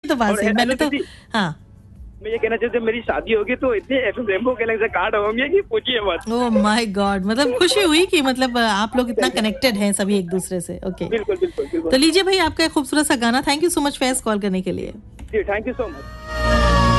तो बात सही, मैंने तो हाँ मैं ये कहना चाहती हूँ मेरी शादी होगी तो इतने एफएम रेनबो के से कार्ड होंगे कि पूछिए मत। ओह माय गॉड, मतलब खुशी हुई कि मतलब आप लोग इतना कनेक्टेड हैं सभी एक दूसरे से। ओके बिल्कुल बिल्कुल बिल्कुल। तो लीजिए भाई आपका खूबसूरत सा गाना। Thank you so much Faiz call करने के लिए। जी थैंक यू सो मच।